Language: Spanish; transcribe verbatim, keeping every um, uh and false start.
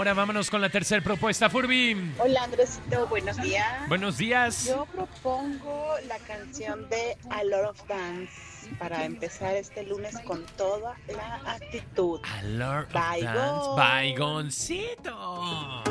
Ahora vámonos con la tercera propuesta, Furby. Hola Andresito, buenos días. Buenos días. Yo propongo la canción de A Lot of Dance para empezar este lunes con toda la actitud. A Lord of Bye, Dance, go. Baigoncito.